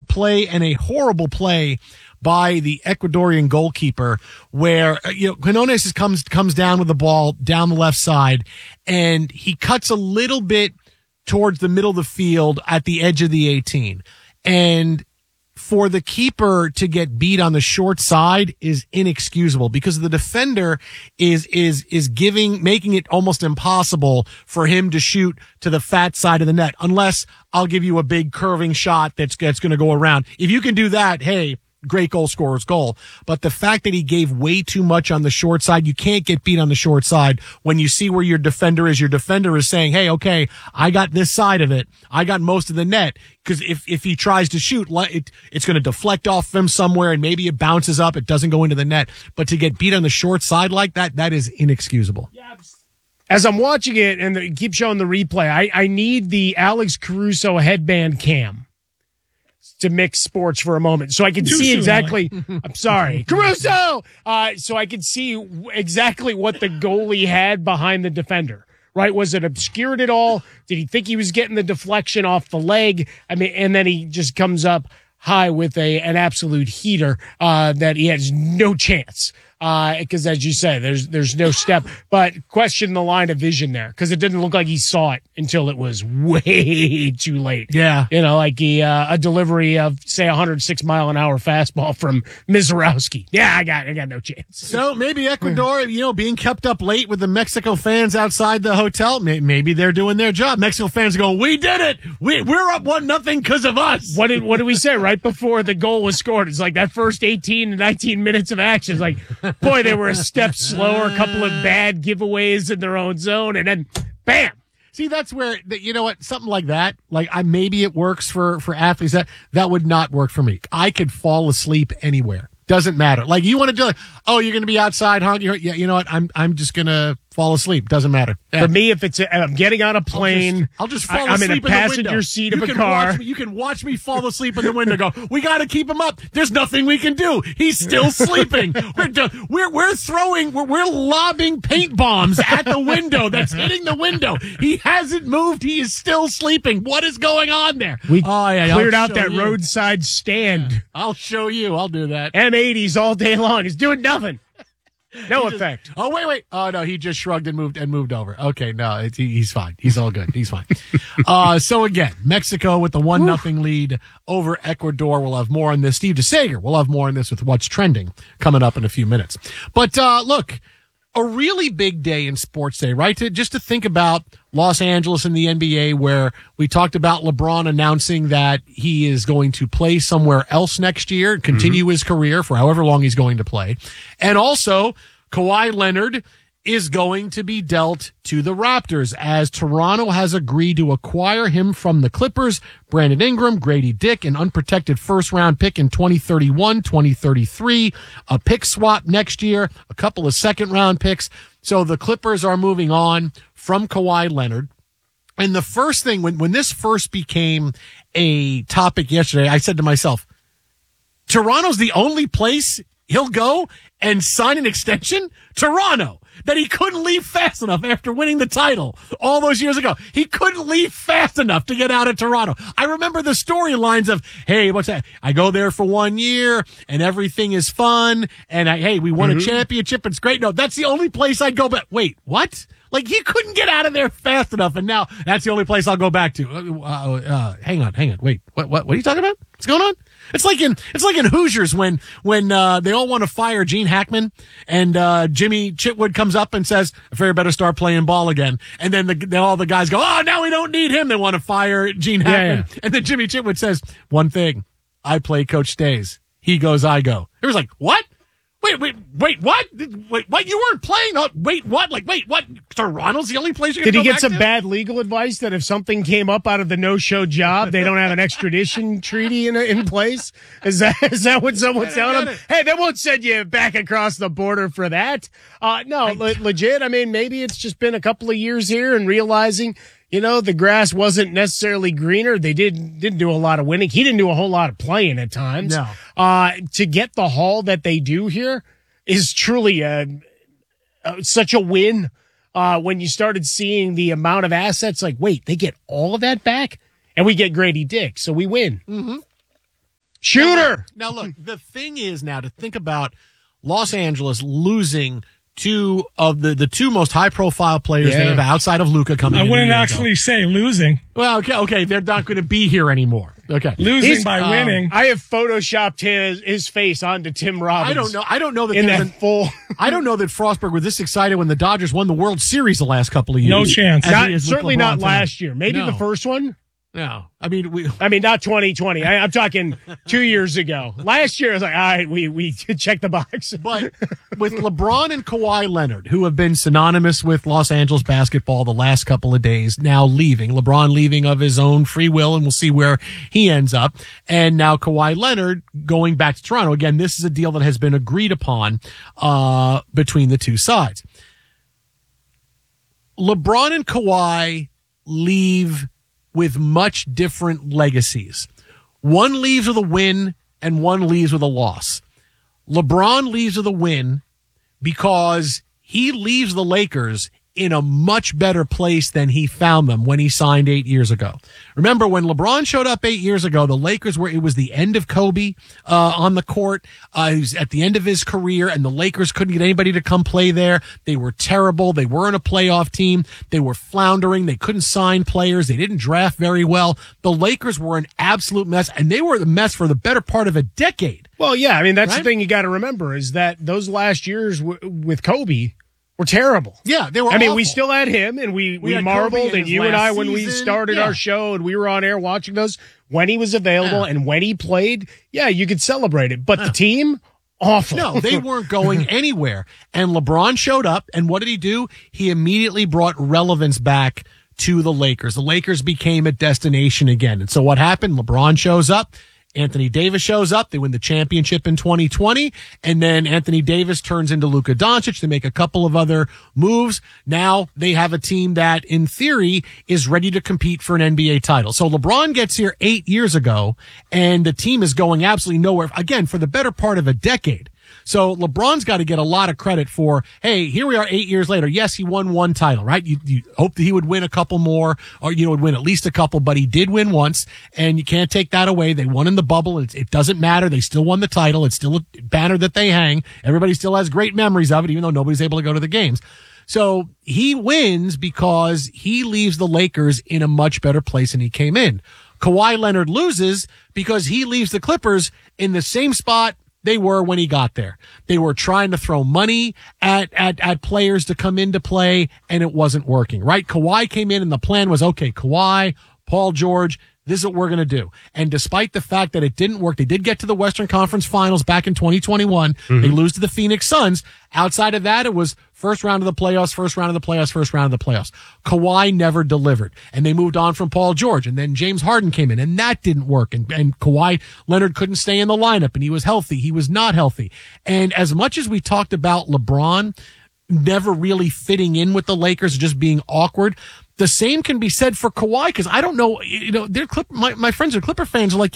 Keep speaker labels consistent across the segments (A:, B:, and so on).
A: play and a horrible play by the Ecuadorian goalkeeper where, Quinones comes down with the ball down the left side, and he cuts a little bit towards the middle of the field at the edge of the 18. And for the keeper to get beat on the short side is inexcusable because the defender is making it almost impossible for him to shoot to the fat side of the net, unless I'll give you a big curving shot that's going to go around. If you can do that, hey, great goal scorer's goal. But the fact that he gave way too much on the short side, you can't get beat on the short side when you see where your defender is. Your defender is saying, hey, okay, I got this side of it. I got most of the net. Because if he tries to shoot, it's going to deflect off him somewhere and maybe it bounces up. It doesn't go into the net. But to get beat on the short side like that is inexcusable.
B: Yeah. As I'm watching it and keep showing the replay, I need the Alex Caruso headband cam to mix sports for a moment so I can see exactly. I'm sorry, Caruso. So I can see exactly what the goalie had behind the defender. Right? Was it obscured at all? Did he think he was getting the deflection off the leg? I mean, and then he just comes up high with an absolute heater that he has no chance. Because as you say, there's no step, but question the line of vision there because it didn't look like he saw it until it was way too late.
A: Yeah.
B: Like a delivery of say 106 mile an hour fastball from Mizorowski. Yeah, I got no chance.
A: So maybe Ecuador, being kept up late with the Mexico fans outside the hotel, maybe they're doing their job. Mexico fans are going, we did it. We're up 1-0 because of us.
B: What did we say right before the goal was scored? It's like that first 18 to 19 minutes of action. It's like, boy, they were a step slower, a couple of bad giveaways in their own zone, and then bam.
A: See, that's where, something like that, maybe it works for athletes. That would not work for me. I could fall asleep anywhere. Doesn't matter. Like, you want to do it. Oh, you're going to be outside, huh? Yeah, you know what? I'm just going to fall asleep. Doesn't matter.
B: For me, if I'm getting on a plane,
A: I'll just fall asleep
B: I'm in a passenger seat of a car.
A: You can watch me fall asleep in the window. Go, we got to keep him up. There's nothing we can do. He's still sleeping. We're lobbing paint bombs at the window that's hitting the window. He hasn't moved. He is still sleeping. What is going on there?
B: We cleared out that roadside stand.
A: Yeah. I'll show you. I'll do that.
B: M80s all day long. He's doing nothing. No effect.
A: Oh, wait. Oh, no, he just shrugged and moved over. Okay, no, he's fine. He's all good. He's fine. So again, Mexico with the 1-0 lead over Ecuador. We'll have more on this. Steve DeSager, we'll have more on this with what's trending coming up in a few minutes. But look, a really big day in sports day, right? Just to think about Los Angeles and the NBA, where we talked about LeBron announcing that he is going to play somewhere else next year, continue his career for however long he's going to play. And also, Kawhi Leonard is going to be dealt to the Raptors as Toronto has agreed to acquire him from the Clippers. Brandon Ingram, Grady Dick, an unprotected first-round pick in 2031, 2033, a pick swap next year, a couple of second-round picks. So the Clippers are moving on from Kawhi Leonard. And the first thing, when this first became a topic yesterday, I said to myself, Toronto's the only place he'll go and sign an extension? Toronto. That he couldn't leave fast enough after winning the title all those years ago. He couldn't leave fast enough to get out of Toronto. I remember the storylines of, hey, what's that? I go there for 1 year and everything is fun. And we won a championship. It's great. No, that's the only place I'd go back. Wait, what? Like, he couldn't get out of there fast enough. And now that's the only place I'll go back to. Hang on. Wait, what are you talking about? What's going on? It's like in Hoosiers when they all want to fire Gene Hackman and Jimmy Chitwood comes up and says, I figure I better start playing ball again. And then all the guys go, oh, now we don't need him. They want to fire Gene Hackman. Yeah. And then Jimmy Chitwood says, one thing, I play, coach stays. He goes, I go. It was like, what? Wait, what? Wait, what? You weren't playing? Wait, what? Wait, what? Toronto's the only place you're going to go
B: Did he
A: back
B: get some
A: to?
B: bad legal advice that if something came up out of the no-show job, they don't have an extradition treaty in place? Is that what someone's telling him? Hey, they won't send you back across the border for that. Legit. I mean, maybe it's just been a couple of years here and realizing, the grass wasn't necessarily greener. They didn't do a lot of winning. He didn't do a whole lot of playing at times.
A: No.
B: To get the haul that they do here is truly such a win. When you started seeing the amount of assets, like, wait, they get all of that back? And we get Grady Dick, so we win.
A: Mm-hmm.
B: Shooter.
A: Now, look, the thing is now to think about Los Angeles losing two of the two most high-profile players they have outside of Luka coming in.
C: I wouldn't actually say losing.
A: Well, okay, they're not going to be here anymore. Okay.
C: Losing by winning.
B: I have photoshopped his face onto Tim Robbins.
A: I don't know that
B: in that full.
A: I don't know that Frostberg was this excited when the Dodgers won the World Series the last couple of years.
C: No chance.
B: Certainly not last year. Maybe the first one.
A: No, I mean
B: not 2020. I'm talking 2 years ago. Last year, I was like, all right, we check the box.
A: But with LeBron and Kawhi Leonard, who have been synonymous with Los Angeles basketball the last couple of days, now leaving. LeBron leaving of his own free will, and we'll see where he ends up. And now Kawhi Leonard going back to Toronto. Again, this is a deal that has been agreed upon between the two sides. LeBron and Kawhi leave with much different legacies. One leaves with a win and one leaves with a loss. LeBron leaves with a win because he leaves the Lakers in a much better place than he found them when he signed 8 years ago. Remember, when LeBron showed up 8 years ago, the Lakers it was the end of Kobe on the court. He was at the end of his career, and the Lakers couldn't get anybody to come play there. They were terrible. They weren't a playoff team. They were floundering. They couldn't sign players. They didn't draft very well. The Lakers were an absolute mess, and they were the mess for the better part of a decade.
B: Well, yeah, I mean, that's the thing you got to remember is that those last years with Kobe were terrible.
A: Yeah, they were.
B: I mean,
A: awful.
B: We still had him, and we marveled, and you and I, when we started our show, and we were on air watching those when he was available and when he played. Yeah, you could celebrate it, but the team, awful.
A: No, they weren't going anywhere. And LeBron showed up, and what did he do? He immediately brought relevance back to the Lakers. The Lakers became a destination again. And so what happened? LeBron shows up. Anthony Davis shows up. They win the championship in 2020. And then Anthony Davis turns into Luka Doncic. They make a couple of other moves. Now they have a team that, in theory, is ready to compete for an NBA title. So LeBron gets here 8 years ago, and the team is going absolutely nowhere, again, for the better part of a decade. So LeBron's got to get a lot of credit for, hey, here we are 8 years later. Yes, he won one title, right? You hope that he would win a couple more, or, would win at least a couple, but he did win once, and you can't take that away. They won in the bubble. It doesn't matter. They still won the title. It's still a banner that they hang. Everybody still has great memories of it, even though nobody's able to go to the games. So he wins because he leaves the Lakers in a much better place than he came in. Kawhi Leonard loses because he leaves the Clippers in the same spot they were when he got there. They were trying to throw money at players to come into play, and it wasn't working, right? Kawhi came in, and the plan was, okay, Kawhi, Paul George, this is what we're going to do. And despite the fact that it didn't work, they did get to the Western Conference Finals back in 2021. They lose to the Phoenix Suns. Outside of that, it was first round of the playoffs, first round of the playoffs, first round of the playoffs. Kawhi never delivered. And they moved on from Paul George. And then James Harden came in, and that didn't work. And Kawhi Leonard couldn't stay in the lineup, and he was healthy. He was not healthy. And as much as we talked about LeBron never really fitting in with the Lakers, just being awkward, the same can be said for Kawhi, because I don't know, my friends are Clipper fans are like,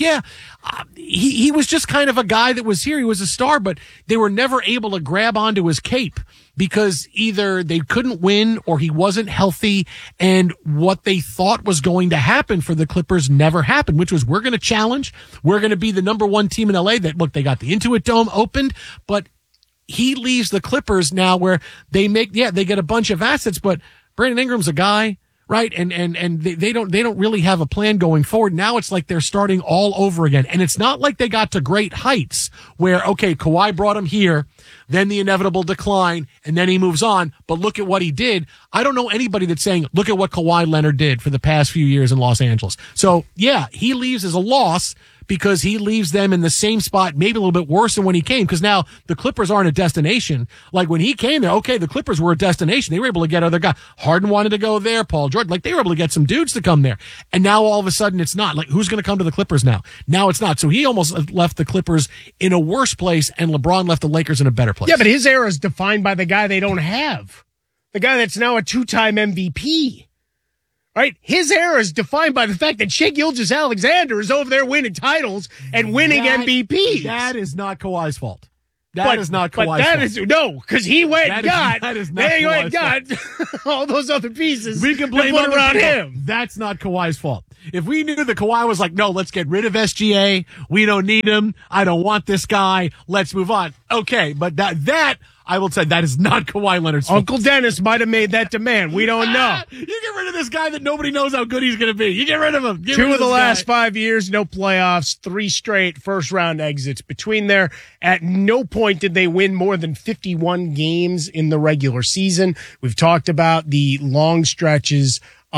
A: he was just kind of a guy that was here. He was a star, but they were never able to grab onto his cape because either they couldn't win or he wasn't healthy, and what they thought was going to happen for the Clippers never happened, which was, we're going to challenge. We're going to be the number one team in LA. That, look, they got the Intuit Dome opened, but he leaves the Clippers now where they get a bunch of assets, but Brandon Ingram's a guy, right? And they don't really have a plan going forward. Now it's like they're starting all over again. And it's not like they got to great heights where, okay, Kawhi brought him here, then the inevitable decline, and then he moves on. But look at what he did. I don't know anybody that's saying, look at what Kawhi Leonard did for the past few years in Los Angeles. So yeah, he leaves as a loss, because he leaves them in the same spot, maybe a little bit worse than when he came, because now the Clippers aren't a destination. Like when he came there, okay, the Clippers were a destination. They were able to get other guys. Harden wanted to go there, Paul George, like they were able to get some dudes to come there. And now all of a sudden it's not. Like, who's going to come to the Clippers now? Now it's not. So he almost left the Clippers in a worse place, and LeBron left the Lakers in a better place.
B: Yeah, but his era is defined by the guy they don't have. The guy that's now a two-time MVP. Right? His era is defined by the fact that Shai Gilgeous-Alexander is over there winning titles and winning MVPs.
A: That is not Kawhi's fault. That is not Kawhi's
B: But that
A: fault.
B: is no, because he went and got.
A: That is not
B: They went
A: Kawhi's
B: and got all those other pieces.
A: We can blame
B: put
A: other
B: around
A: people.
B: him.
A: That's not Kawhi's fault. If we knew that Kawhi was like, no, let's get rid of SGA. We don't need him. I don't want this guy. Let's move on. Okay, but that I will say that is not Kawhi Leonard's fault.
B: Uncle Dennis might have made that demand. We don't know.
A: You get rid of this guy that nobody knows how good he's going to be. You get rid of him. Get rid
B: Two of the
A: this
B: last
A: guy.
B: 5 years, no playoffs, 3 straight first-round exits. Between there, at no point did they win more than 51 games in the regular season. We've talked about the long stretches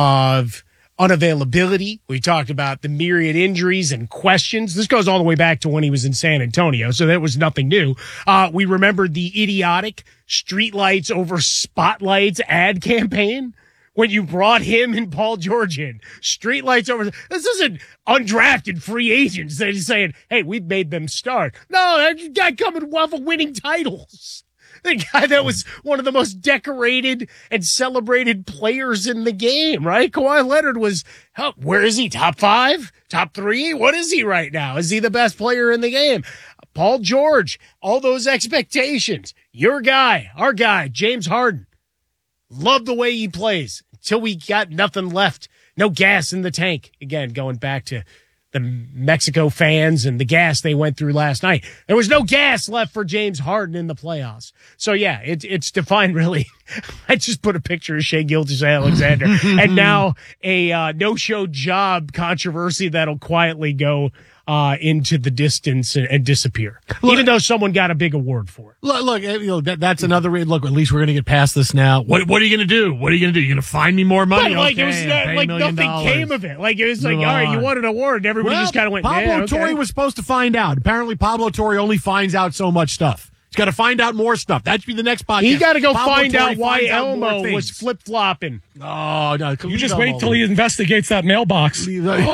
B: of unavailability. We talked about the myriad injuries and questions. This goes all the way back to when he was in San Antonio, so that was nothing new. We remembered the idiotic streetlights over spotlights ad campaign when you brought him and Paul George in. Streetlights over. This isn't undrafted free agents that is saying, hey, we've made them start. No, that guy coming off of winning titles. The guy that was one of the most decorated and celebrated players in the game, right? Kawhi Leonard was, where is he? Top 5? Top 3? What is he right now? Is he the best player in the game? Paul George, all those expectations. Your guy, our guy, James Harden. Love the way he plays until we got nothing left. No gas in the tank. Again, going back to the Mexico fans and the gas they went through last night. There was no gas left for James Harden in the playoffs. So yeah, it's defined really. I just put a picture of Shai Gilgeous-Alexander and now a no-show job controversy that'll quietly go into the distance and disappear, even though someone got a big award for it.
A: Look, that's another look. At least we're going to get past this now. What are you going to do? What are you going to do? You're going to find me more money?
B: But, like
A: okay,
B: it was
A: pay
B: like
A: $1 million.
B: nothing came of it. Like it was like,
A: Move
B: all right, you
A: on.
B: won an award, and everybody just kind of went.
A: Pablo
B: yeah, okay.
A: Torre was supposed to find out. Apparently, Pablo Torre only finds out so much stuff. He's got to find out more stuff. That should be the next podcast.
B: He got to go
A: Pablo
B: find
A: Torre
B: out why
A: finds out more
B: Elmo was
A: things.
B: flip flopping.
A: Oh no!
C: You just wait till he investigates that mailbox.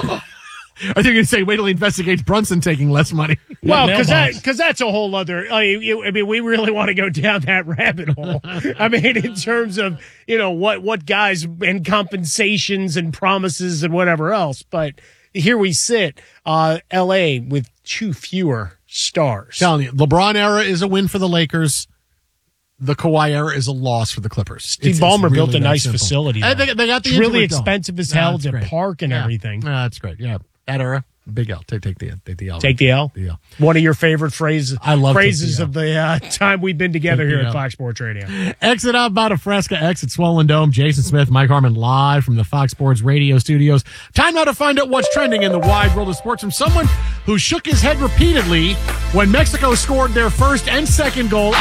A: Are they going to say, wait till he investigates Brunson taking less money?
B: Well,
C: mailbox.
B: because that's a whole other. I mean, we really want to go down that rabbit hole. I mean, in terms of what guys and compensations and promises and whatever else. But here we sit, L.A. with 2 fewer stars.
A: Telling you, LeBron era is a win for the Lakers. The Kawhi era is a loss for the Clippers.
B: Steve Ballmer built a nice facility.
A: They got the
B: It's really
A: injury done.
B: expensive as hell
A: That's
B: to
A: great.
B: park and everything.
A: That's great. Yeah, that era, big L. Take the L.
B: Take the L.
A: The L.
B: One of your favorite phrases.
A: I love
B: phrases
A: Take
B: of the time we've been together
A: Take the
B: here at
A: L.
B: Fox Sports Radio.
A: Exit out about a Fresca, exit Swollen Dome. Jason Smith, Mike Harmon live from the Fox Sports Radio studios. Time now to find out what's trending in the wide world of sports from someone who shook his head repeatedly when Mexico scored their first and second goal.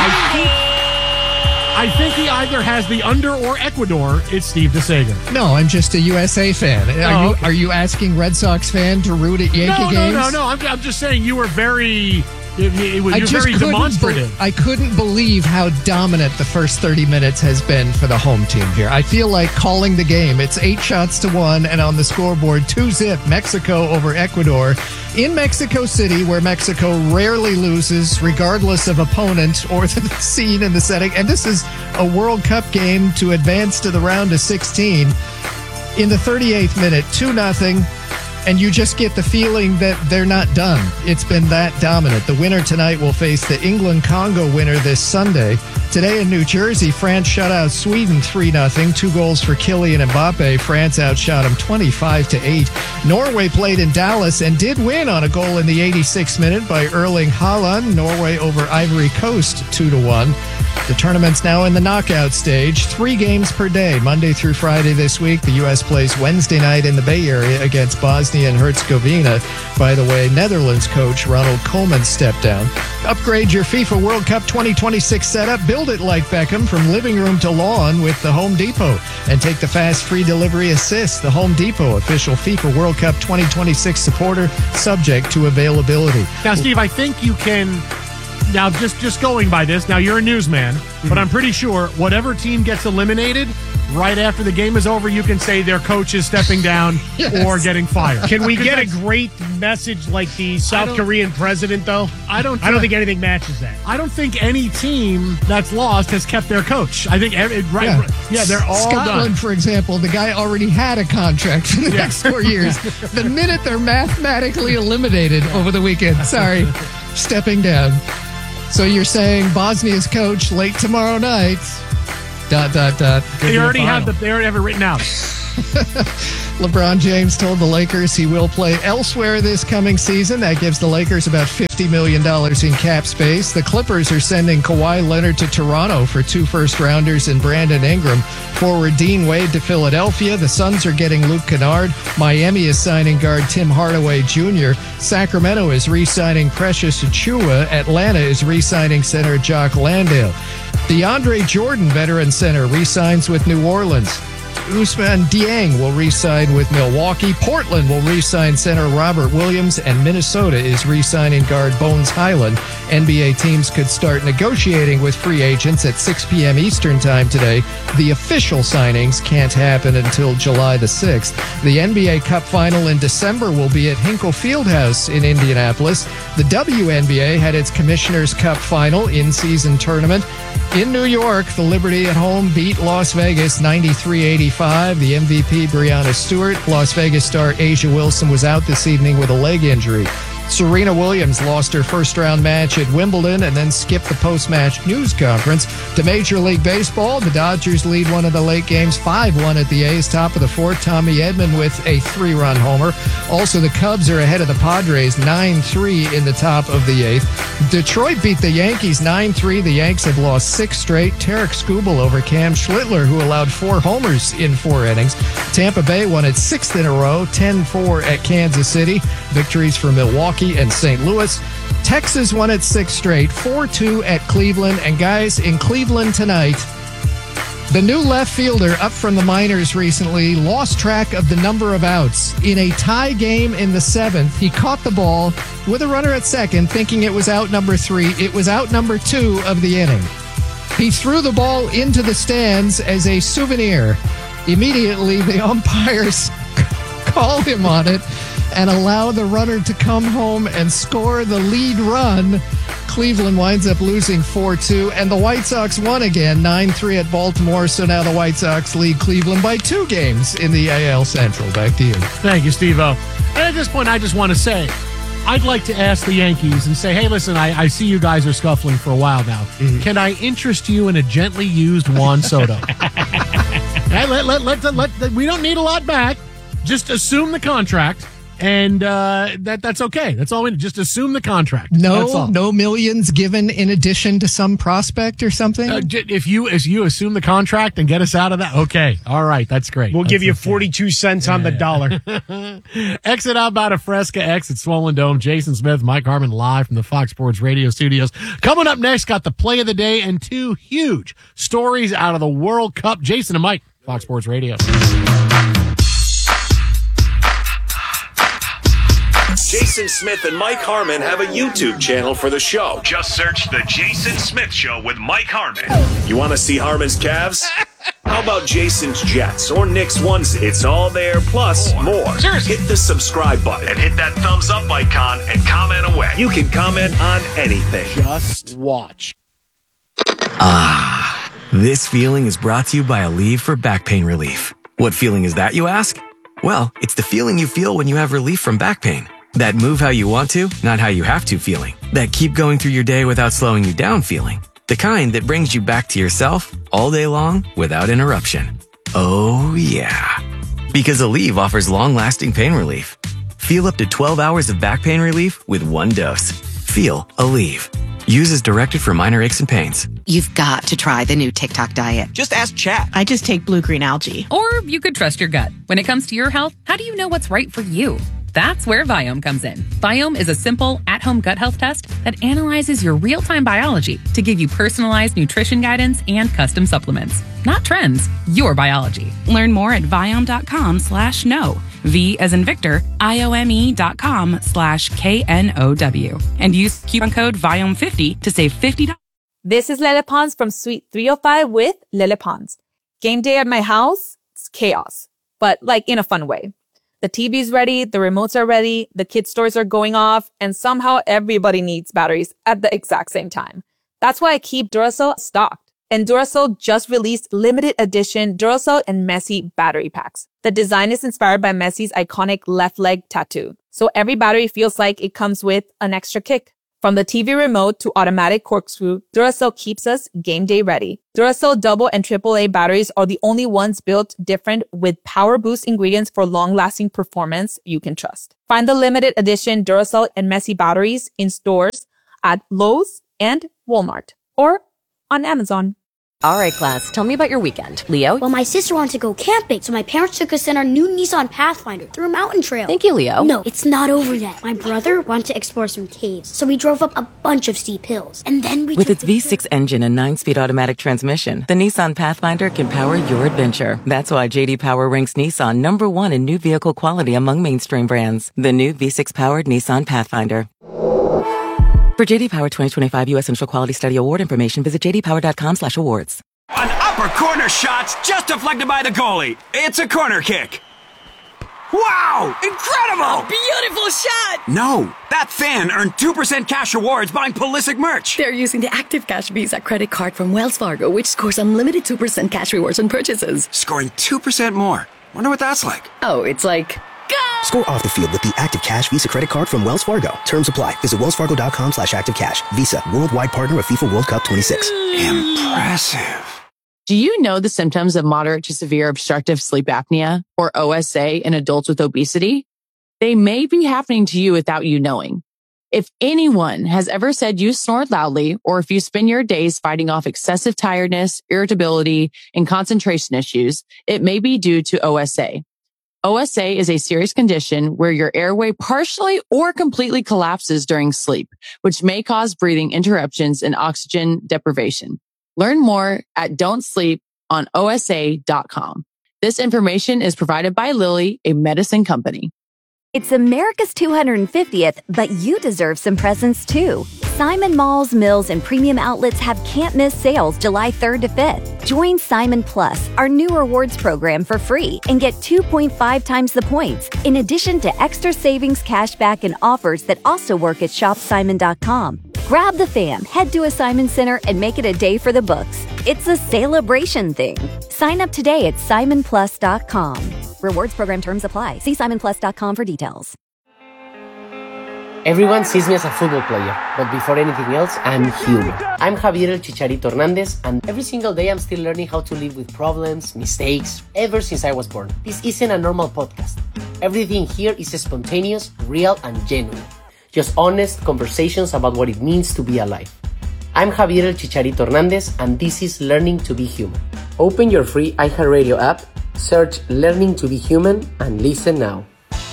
A: I think he either has the under or Ecuador. It's Steve DeSager.
D: No, I'm just a USA fan. Are you asking Red Sox fan to root at Yankee games?
A: No. I'm just saying you were very. You're
D: just
A: very
D: couldn't
A: demonstrative.
D: I couldn't believe how dominant the first 30 minutes has been for the home team here. I feel like calling the game. It's 8-1, and on the scoreboard, 2-0 Mexico over Ecuador in Mexico City, where Mexico rarely loses, regardless of opponent or the scene and the setting. And this is a World Cup game to advance to the round of 16. In the 38th minute, 2-0. And you just get the feeling that they're not done. It's been that dominant. The winner tonight will face the England-Congo winner this Sunday. Today in New Jersey, France shut out Sweden 3-0. 2 goals for Kylian Mbappe. France outshot them 25-8. Norway played in Dallas and did win on a goal in the 86th minute by Erling Haaland. Norway over Ivory Coast 2-1. The tournament's now in the knockout stage. 3 games per day, Monday through Friday this week. The U.S. plays Wednesday night in the Bay Area against Bosnia and Herzegovina. By the way, Netherlands coach Ronald Koeman stepped down. Upgrade your FIFA World Cup 2026 setup. Build it like Beckham from living room to lawn with the Home Depot. And take the fast free delivery assist. The Home Depot, official FIFA World Cup 2026 supporter, subject to availability.
A: Now, Steve, I think you can. Now, just going by this, now you're a newsman, but I'm pretty sure whatever team gets eliminated, right after the game is over, you can say their coach is stepping down or getting fired.
B: Can we get a great message like the South Korean president, though? I don't think anything matches that.
A: I don't think any team that's lost has kept their coach. I think they're all
D: Scotland,
A: done.
D: for example, the guy already had a contract for the next 4 years. The minute they're mathematically eliminated over the weekend, stepping down. So you're saying Bosnia's coach late tomorrow night. ...
A: They already have it written out.
D: LeBron James told the Lakers he will play elsewhere this coming season. That gives the Lakers about $50 million in cap space. The Clippers are sending Kawhi Leonard to Toronto for 2 first-rounders and Brandon Ingram. Forward Dean Wade to Philadelphia. The Suns are getting Luke Kennard. Miami is signing guard Tim Hardaway Jr. Sacramento is re-signing Precious Achiuwa. Atlanta is re-signing center Jock Landale. DeAndre Jordan, veteran center, re-signs with New Orleans. Ousmane Dieng will re-sign with Milwaukee. Portland will re-sign center Robert Williams, and Minnesota is re-signing guard Bones Highland. NBA teams could start negotiating with free agents at 6 p.m. Eastern time today. The official signings can't happen until July the 6th. The NBA Cup final in December will be at Hinkle Fieldhouse in Indianapolis. The WNBA had its Commissioner's Cup final in-season tournament. In New York, the Liberty at home beat Las Vegas 93-85. The MVP, Breanna Stewart. Las Vegas star Asia Wilson was out this evening with a leg injury. Serena Williams lost her first-round match at Wimbledon and then skipped the post-match news conference. To Major League Baseball, the Dodgers lead one of the late games 5-1 at the A's. Top of the 4th, Tommy Edman with a 3-run homer. Also, the Cubs are ahead of the Padres 9-3 in the top of the 8th. Detroit beat the Yankees 9-3. The Yanks have lost 6 straight. Tarek Skubal over Cam Schlittler, who allowed 4 homers in 4 innings. Tampa Bay won its 6th in a row, 10-4 at Kansas City. Victories for Milwaukee and St. Louis. Texas won its 6th straight, 4-2 at Cleveland. And guys, in Cleveland tonight, the new left fielder up from the minors recently lost track of the number of outs. In a tie game in the 7th, he caught the ball with a runner at second, thinking it was out number 3. It was out number 2 of the inning. He threw the ball into the stands as a souvenir. Immediately, the umpires call him on it and allow the runner to come home and score the lead run. Cleveland winds up losing 4-2, and the White Sox won again, 9-3 at Baltimore. So now the White Sox lead Cleveland by 2 games in the AL Central. Back to you.
A: Thank you, Steve-O. And at this point, I just want to say, I'd like to ask the Yankees and say, hey, listen, I see you guys are scuffling for a while now. Mm-hmm. Can I interest you in a gently used Juan Soto? We don't need a lot back. Just assume the contract. And that's okay. That's all we need. Just assume the contract.
D: No millions given in addition to some prospect or something?
A: If you assume the contract and get us out of that, okay. All right. That's great.
B: We'll give you 42 cents on the dollar.
A: Exit Outbound of Fresca, exit Swollen Dome. Jason Smith, Mike Harmon live from the Fox Sports Radio studios. Coming up next, got the play of the day and 2 huge stories out of the World Cup. Jason and Mike, Fox Sports Radio.
E: Jason Smith and Mike Harmon have a YouTube channel for the show. Just search The Jason Smith Show with Mike Harmon. You want to see Harmon's calves? How about Jason's Jets or Nick's onesie? It's all there, plus more. Seriously. Hit the subscribe button and hit that thumbs up icon and comment away. You can comment on anything.
A: Just watch.
F: This feeling is brought to you by Aleve for back pain relief. What feeling is that, you ask? Well, it's the feeling you feel when you have relief from back pain. That move how you want to, not how you have to feeling. That keep going through your day without slowing you down feeling. The kind that brings you back to yourself all day long without interruption. Oh yeah. Because Aleve offers long-lasting pain relief. Feel up to 12 hours of back pain relief with 1 dose. Feel Aleve. Use as directed for minor aches and pains.
G: You've got to try the new TikTok diet.
H: Just ask Chat.
I: I just take blue-green algae.
J: Or you could trust your gut. When it comes to your health, how do you know what's right for you? That's where Viome comes in. Viome is a simple, at-home gut health test that analyzes your real-time biology to give you personalized nutrition guidance and custom supplements. Not trends, your biology.
I: Learn more at Viome.com/know. V as in Victor, IOME.com/KNOW. And use coupon code Viome50 to save $50.
K: This is Lele Pons from Suite 305 with Lele Pons. Game day at my house, it's chaos, but like in a fun way. The TV's ready, the remotes are ready, the kids' toys are going off, and somehow everybody needs batteries at the exact same time. That's why I keep Duracell stocked. And Duracell just released limited edition Duracell and Messi battery packs. The design is inspired by Messi's iconic left leg tattoo. So every battery feels like it comes with an extra kick. From the TV remote to automatic corkscrew, Duracell keeps us game day ready. Duracell double and AAA batteries are the only ones built different with power boost ingredients for long-lasting performance you can trust. Find the limited edition Duracell and Messi batteries in stores at Lowe's and Walmart or on Amazon.
H: All right, class, tell me about your weekend. Leo?
L: Well, my sister wanted to go camping, so my parents took us in our new Nissan Pathfinder through a mountain trail.
H: Thank you, Leo.
L: No, it's not over yet. My brother wanted to explore some caves, so we drove up a bunch of steep hills. And then we
M: With its V6 engine and 9-speed automatic transmission, the Nissan Pathfinder can power your adventure. That's why J.D. Power ranks Nissan number 1 in new vehicle quality among mainstream brands. The new V6-powered Nissan Pathfinder. For J.D. Power 2025 U.S. Central Quality Study Award information, visit jdpower.com/awards.
N: An upper corner shot's just deflected by the goalie. It's a corner kick. Wow! Incredible!
O: A beautiful shot!
N: No, that fan earned 2% cash rewards buying Pulisic merch.
O: They're using the Active Cash Visa credit card from Wells Fargo, which scores unlimited 2% cash rewards on purchases.
N: Scoring 2% more. Wonder what that's like.
O: Oh, it's like...
P: Score off the field with the Active Cash Visa credit card from Wells Fargo. Terms apply. Visit wellsfargo.com/activecash. Visa, worldwide partner of FIFA World Cup 26.
N: Impressive.
Q: Do you know the symptoms of moderate to severe obstructive sleep apnea, or OSA, in adults with obesity? They may be happening to you without you knowing. If anyone has ever said you snore loudly, or if you spend your days fighting off excessive tiredness, irritability, and concentration issues, it may be due to OSA. OSA is a serious condition where your airway partially or completely collapses during sleep, which may cause breathing interruptions and oxygen deprivation. Learn more at don'tsleeponosa.com. This information is provided by Lilly, a medicine company.
R: It's America's 250th, but you deserve some presents too. Simon Malls, Mills, and premium outlets have can't-miss sales July 3rd to 5th. Join Simon Plus, our new rewards program, for free and get 2.5 times the points, in addition to extra savings, cashback, and offers that also work at shopsimon.com. Grab the fam, head to a Simon Center, and make it a day for the books. It's a celebration thing. Sign up today at simonplus.com. Rewards program terms apply. See simonplus.com for details.
S: Everyone sees me as a football player, but before anything else, I'm human. I'm Javier El Chicharito Hernandez, and every single day I'm still learning how to live with problems, mistakes, ever since I was born. This isn't a normal podcast. Everything here is spontaneous, real, and genuine. Just honest conversations about what it means to be alive. I'm Javier El Chicharito Hernandez, and this is Learning to be Human. Open your free iHeartRadio app, search Learning to be Human, and listen now.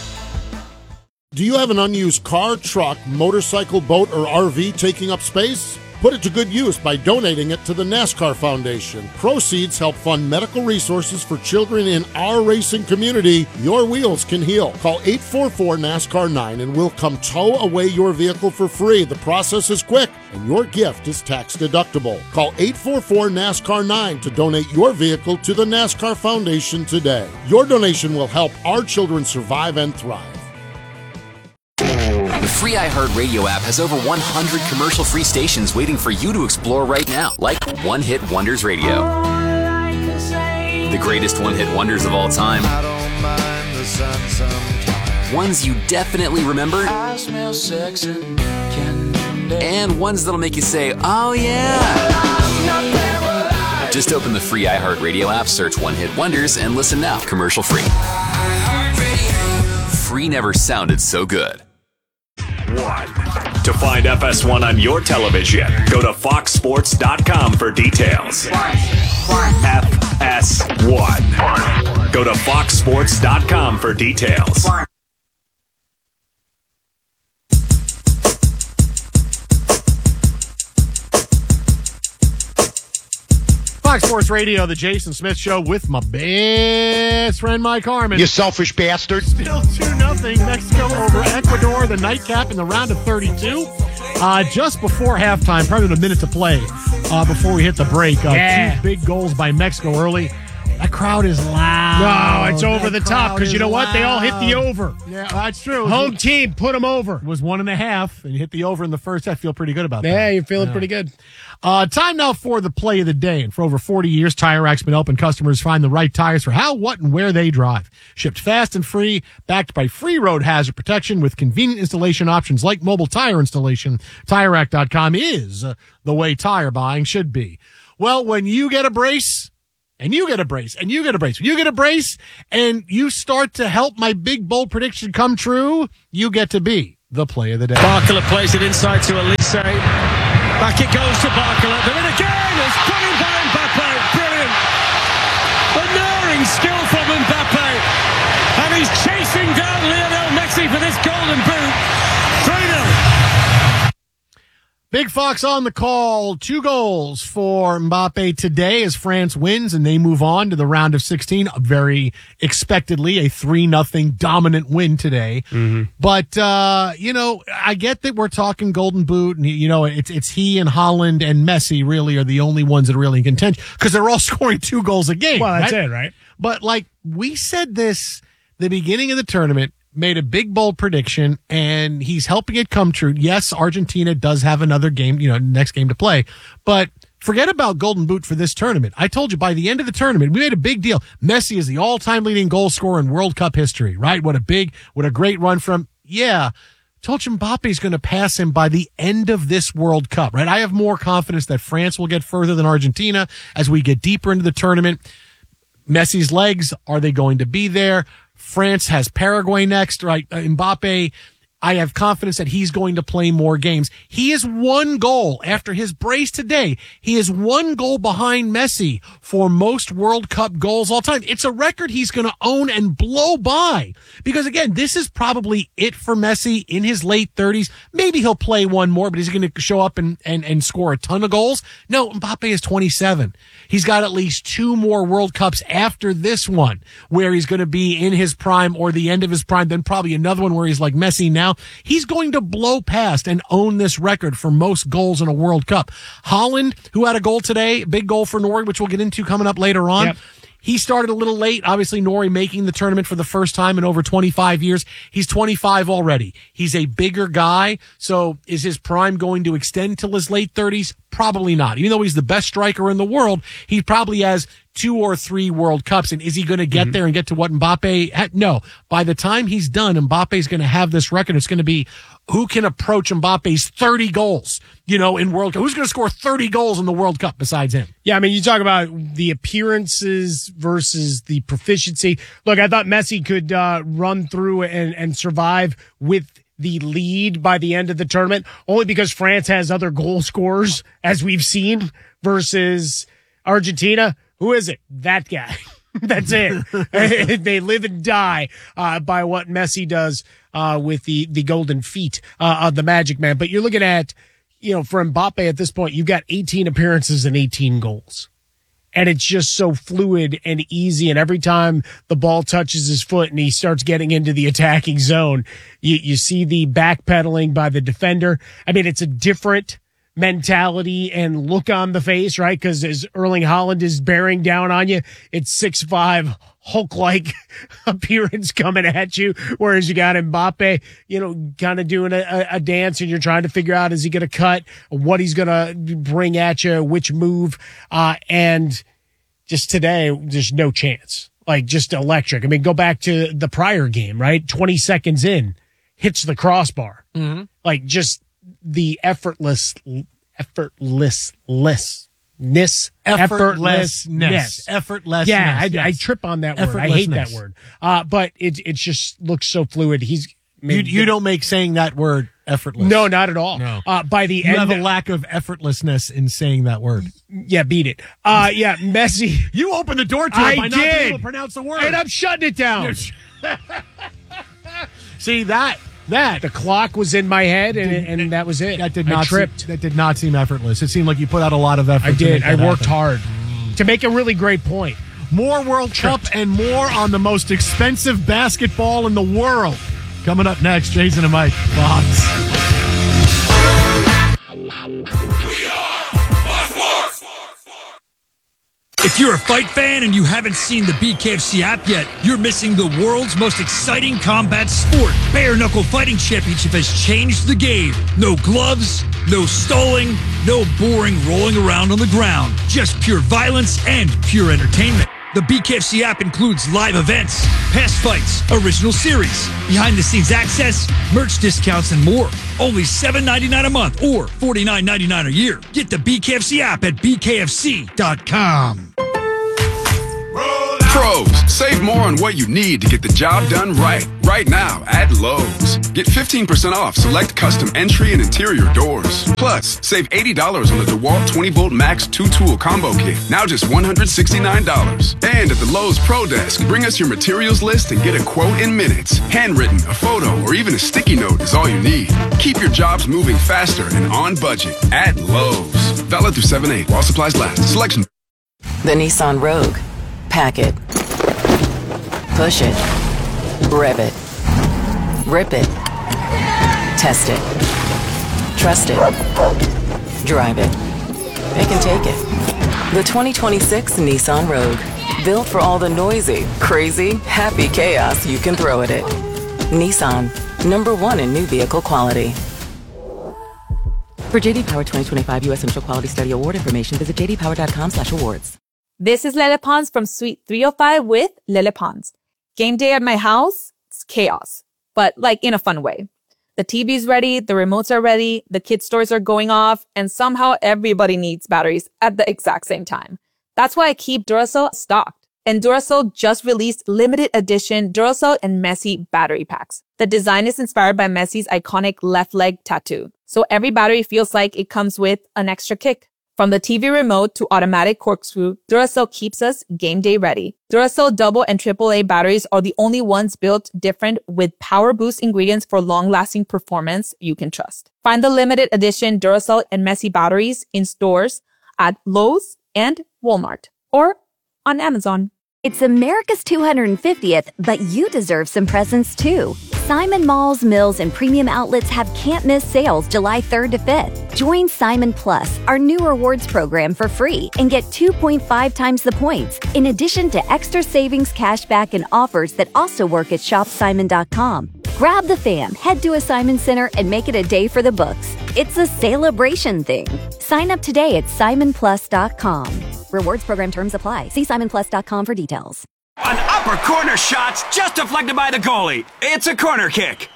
T: Do you have an unused car, truck, motorcycle, boat, or RV taking up space? Put it to good use by donating it to the NASCAR Foundation. Proceeds help fund medical resources for children in our racing community. Your wheels can heal. Call 844-NASCAR-9 and we'll come tow away your vehicle for free. The process is quick and your gift is tax deductible. Call 844-NASCAR-9 to donate your vehicle to the NASCAR Foundation today. Your donation will help our children survive and thrive.
U: The free iHeartRadio app has over 100 commercial-free stations waiting for you to explore right now, like One Hit Wonders Radio. The greatest one-hit wonders of all time. Ones you definitely remember. And ones that'll make you say, oh yeah. Just open the free iHeartRadio app, search One Hit Wonders, and listen now, commercial-free. Free never sounded so good.
E: To find FS1 on your television, go to foxsports.com for details. FS1. Go to foxsports.com for details.
A: Fox Sports Radio, the Jason Smith Show with my best friend Mike Harmon.
V: You selfish bastard.
A: Still 2-0 Mexico over Ecuador, the nightcap in the round of 32. Just before halftime, probably a minute to play before we hit the break. 2 big goals by Mexico early. I That crowd is loud.
B: No, it's over the top because you know what? They all hit the over.
A: Yeah, that's true.
B: Home team put them over.
A: It was 1.5, and you hit the over in the first. I feel pretty good about that.
B: Yeah, you're feeling pretty good.
A: Time now for the play of the day. And for over 40 years, Tire Rack's been helping customers find the right tires for how, what, and where they drive. Shipped fast and free, backed by free road hazard protection with convenient installation options like mobile tire installation. TireRack.com is the way tire buying should be. Well, when you get a brace, and you get a brace, and you get a brace, you get a brace, and you start to help my big, bold prediction come true, you get to be the play of the day.
C: Barkala plays it inside to Elise. Back it goes to Barkala. They're in again. It's put in by Mbappe. Brilliant. Unerring skill from Mbappe. And he's chasing down Lionel Messi for this golden boot. 3-0.
A: Big Fox on the call. 2 goals for Mbappe today as France wins and they move on to the round of 16. Very expectedly, a 3-0 dominant win today. Mm-hmm. But, I get that we're talking Golden Boot and, it's he and Haaland and Messi really are the only ones that are really in contention because they're all scoring 2 goals a game.
B: Well, that's it, right?
A: But we said this the beginning of the tournament, made a big, bold prediction, and he's helping it come true. Yes, Argentina does have another game, next game to play, but forget about Golden Boot for this tournament. I told you by the end of the tournament, we made a big deal. Messi is the all-time leading goal scorer in World Cup history, right? What a great run from, told you Mbappe's going to pass him by the end of this World Cup, right? I have more confidence that France will get further than Argentina as we get deeper into the tournament. Messi's legs, are they going to be there? France has Paraguay next, right? Mbappe, I have confidence that he's going to play more games. He is 1 goal after his brace today. He is 1 goal behind Messi for most World Cup goals all time. It's a record he's going to own and blow by because again, this is probably it for Messi in his late 30s. Maybe he'll play 1 more, but is he going to show up and score a ton of goals? No, Mbappe is 27. He's got at least 2 more World Cups after this one where he's going to be in his prime or the end of his prime, then probably another one where he's like Messi now. He's going to blow past and own this record for most goals in a World Cup. Haaland, who had a goal today, big goal for Norway, which we'll get into coming up later on. Yep. He started a little late. Obviously, Norway making the tournament for the first time in over 25 years. He's 25 already. He's a bigger guy. So is his prime going to extend till his late 30s? Probably not. Even though he's the best striker in the world, he probably has 2 or 3 World Cups. And is he going to get there and get to what Mbappe had? No. By the time he's done, Mbappe's going to have this record. It's going to be who can approach Mbappe's 30 goals, in World Cup. Who's going to score 30 goals in the World Cup besides him?
B: Yeah, I mean, you talk about the appearances versus the proficiency. Look, I thought Messi could run through and survive with the lead by the end of the tournament, only because France has other goal scorers, as we've seen, versus Argentina. Who is it? That guy. That's it. They live and die by what Messi does with the golden feet of the Magic Man. But you're looking at, for Mbappe at this point, you've got 18 appearances and 18 goals. And it's just so fluid and easy. And every time the ball touches his foot and he starts getting into the attacking zone, you see the backpedaling by the defender. I mean, it's a different mentality and look on the face, right? Because as Erling Haaland is bearing down on you, it's 6'5", Hulk-like appearance coming at you, whereas you got Mbappe, kind of doing a dance, and you're trying to figure out, is he going to cut, what he's going to bring at you, which move, and just today, there's no chance. Just electric. I mean, go back to the prior game, right? 20 seconds in, hits the crossbar. Mm-hmm. Just the effortlessness. Yeah, I trip on that word. I hate that word. But it just looks so fluid.
A: You don't make saying that word effortless.
B: No, not at all.
A: No.
B: By the end,
A: you have a lack of effortlessness in saying that word.
B: Yeah, beat it. Messi.
A: You opened the door to it by not being able to pronounce the word,
B: and I'm shutting it down.
A: See that.
B: The clock was in my head, and that was it. I tripped.
A: That did not seem effortless. It seemed like you put out a lot of effort.
B: I did. I worked hard to make a really great point.
A: More World Cup and more on the most expensive basketball in the world. Coming up next, Jason and Mike, Fox.
D: If you're a fight fan and you haven't seen the BKFC app yet, you're missing the world's most exciting combat sport. Bare Knuckle Fighting Championship has changed the game. No gloves, no stalling, no boring rolling around on the ground. Just pure violence and pure entertainment. The BKFC app includes live events, past fights, original series, behind-the-scenes access, merch discounts, and more. Only $7.99 a month or $49.99 a year. Get the BKFC app at bkfc.com.
V: Pros, save more on what you need to get the job done right. Right now at Lowe's. Get 15% off select custom entry and interior doors. Plus, save $80 on the DeWalt 20-volt Max 2-tool combo kit. Now just $169. And at the Lowe's Pro Desk, bring us your materials list and get a quote in minutes. Handwritten, a photo, or even a sticky note is all you need. Keep your jobs moving faster and on budget at Lowe's. Valid through 7/8 while supplies last. Selection.
M: The Nissan Rogue. Pack it. Push it. Rev it. Rip it. Test it. Trust it. Drive it. They can take it. The 2026 Nissan Rogue. Built for all the noisy, crazy, happy chaos you can throw at it. Nissan. #1 in new vehicle quality. For JD Power 2025 U.S. Initial Quality Study Award information, visit jdpower.com/awards.
K: This is Lele Pons from Suite 305 with Lele Pons. Game day at my house, it's chaos, but like in a fun way. The TV's ready, the remotes are ready, the kids' toys are going off, and somehow everybody needs batteries at the exact same time. That's why I keep Duracell stocked. And Duracell just released limited edition Duracell and Messi battery packs. The design is inspired by Messi's iconic left leg tattoo. So every battery feels like it comes with an extra kick. From the TV remote to automatic corkscrew, Duracell keeps us game day ready. Duracell double and AAA batteries are the only ones built different with power boost ingredients for long-lasting performance you can trust. Find the limited edition Duracell and Messi batteries in stores at Lowe's and Walmart or on Amazon.
R: It's America's 250th, but you deserve some presents too. Simon Malls, Mills, and Premium Outlets have can't-miss sales July 3rd to 5th. Join Simon Plus, our new rewards program, for free and get 2.5 times the points, in addition to extra savings, cashback, and offers that also work at shopsimon.com. Grab the fam, head to a Simon Center, and make it a day for the books. It's a celebration thing. Sign up today at simonplus.com. Rewards program terms apply. See simonplus.com for details.
N: An upper corner shot's just deflected by the goalie. It's a corner kick.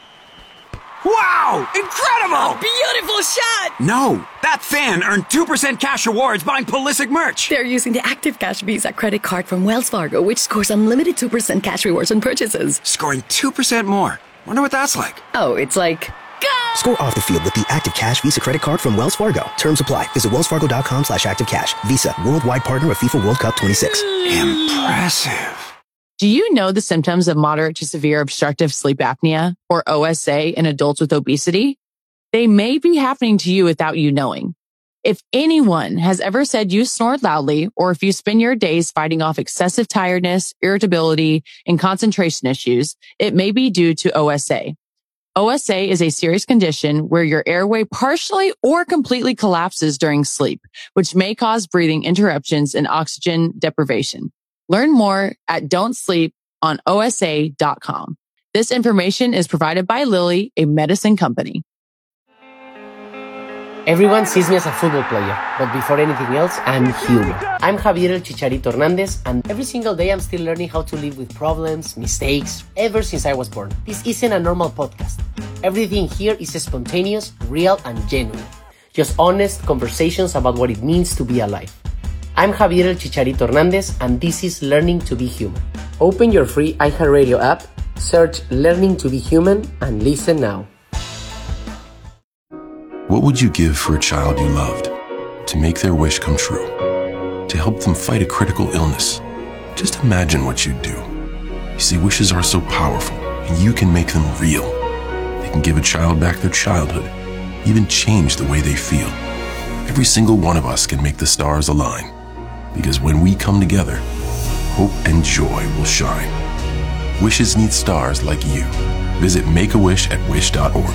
N: Wow! Incredible!
O: Beautiful shot!
N: No, that fan earned 2% cash rewards buying Pulisic merch.
O: They're using the Active Cash Visa credit card from Wells Fargo, which scores unlimited 2% cash rewards on purchases.
N: Scoring 2% more. Wonder what that's like.
O: Oh, it's like...
P: Score off the field with the Active Cash Visa credit card from Wells Fargo. Terms apply. Visit wellsfargo.com/activecash. Visa, worldwide partner of FIFA World Cup 26.
N: Impressive.
Q: Do you know the symptoms of moderate to severe obstructive sleep apnea, or OSA, in adults with obesity? They may be happening to you without you knowing. If anyone has ever said you snore loudly, or if you spend your days fighting off excessive tiredness, irritability, and concentration issues, it may be due to OSA. OSA is a serious condition where your airway partially or completely collapses during sleep, which may cause breathing interruptions and oxygen deprivation. Learn more at don'tsleeponosa.com. This information is provided by Lilly, a medicine company.
S: Everyone sees me as a football player, but before anything else, I'm human. I'm Javier El Chicharito Hernandez, and every single day I'm still learning how to live with problems, mistakes, ever since I was born. This isn't a normal podcast. Everything here is spontaneous, real, and genuine. Just honest conversations about what it means to be alive. I'm Javier El Chicharito Hernandez, and this is Learning to be Human. Open your free iHeartRadio app, search Learning to be Human, and listen now.
W: What would you give for a child you loved? To make their wish come true? To help them fight a critical illness? Just imagine what you'd do. You see, wishes are so powerful, and you can make them real. They can give a child back their childhood, even change the way they feel. Every single one of us can make the stars align, because when we come together, hope and joy will shine. Wishes need stars like you. Visit makeawish@wish.org.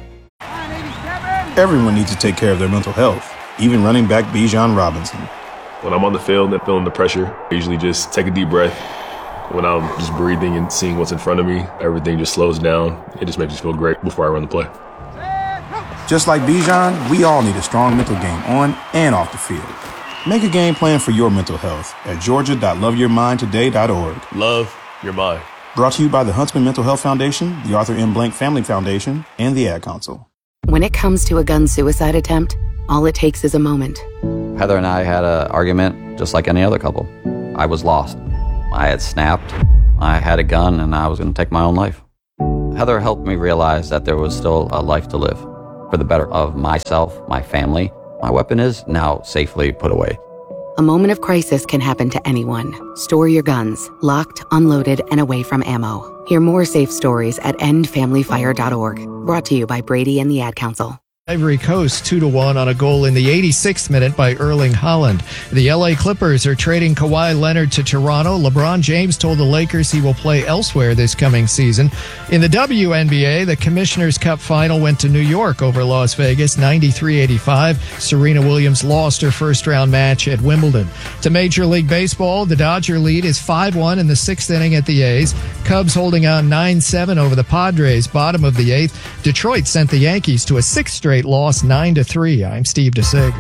X: Everyone needs to take care of their mental health, even running back Bijan Robinson.
F: When I'm on the field and feeling the pressure, I usually just take a deep breath. When I'm just breathing and seeing what's in front of me, everything just slows down. It just makes me feel great before I run the play.
G: Just like Bijan, we all need a strong mental game on and off the field. Make a game plan for your mental health at georgia.loveyourmindtoday.org.
F: Love your mind.
G: Brought to you by the Huntsman Mental Health Foundation, the Arthur M. Blank Family Foundation, and the Ad Council.
J: When it comes to a gun suicide attempt, all it takes is a moment.
X: Heather and I had an argument just like any other couple. I was lost. I had snapped. I had a gun and I was going to take my own life. Heather helped me realize that there was still a life to live for the better of myself, my family. My weapon is now safely put away.
J: A moment of crisis can happen to anyone. Store your guns, locked, unloaded, and away from ammo. Hear more safe stories at endfamilyfire.org. Brought to you by Brady and the Ad Council.
Y: Ivory Coast 2-1 on a goal in the 86th minute by Erling Haaland. The LA Clippers are trading Kawhi Leonard to Toronto. LeBron James told the Lakers he will play elsewhere this coming season. In the WNBA, the Commissioner's Cup final went to New York over Las Vegas, 93-85. Serena Williams lost her first-round match at Wimbledon. To Major League Baseball, the Dodger lead is 5-1 in the sixth inning at the A's. Cubs holding on 9-7 over the Padres, bottom of the eighth. Detroit sent the Yankees to a sixth straight loss, 9-3. I'm Steve DeSager.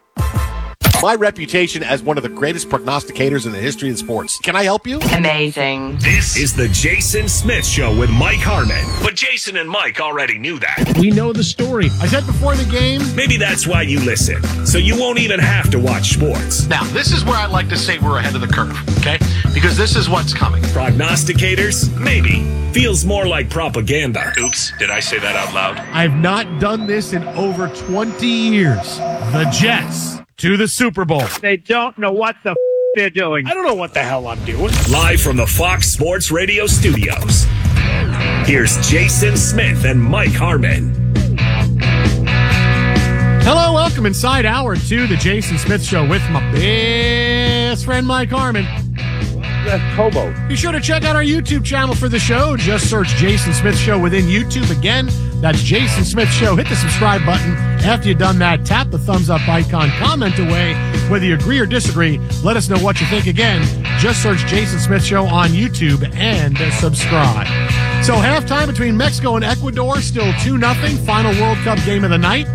A: My reputation as one of the greatest prognosticators in the history of sports. Can I help you?
E: Amazing. This is the Jason Smith Show with Mike Harmon. But Jason and Mike already knew that.
B: We know the story.
A: I said before the game.
E: Maybe that's why you listen. So you won't even have to watch sports.
A: Now, this is where I like to say we're ahead of the curve, okay? Because this is what's coming.
E: Prognosticators? Maybe. Feels more like propaganda. Oops, did I say that out loud?
A: I've not done this in over 20 years. The Jets to the Super Bowl.
B: They don't know what the they're doing. I don't know what the hell I'm doing.
E: Live from the Fox Sports Radio studios. Here's Jason Smith and Mike Harmon.
A: Hello, welcome inside hour 2, the Jason Smith Show with my best friend Mike Harmon.
B: That's Hobo.
A: Be sure to check out our YouTube channel for the show. Just search Jason Smith Show within YouTube. Again, that's Jason Smith Show. Hit the subscribe button. After you've done that, tap the thumbs up icon. Comment away. Whether you agree or disagree, let us know what you think. Again, just search Jason Smith Show on YouTube and subscribe. So halftime between Mexico and Ecuador, still 2-0. Final World Cup game of the night.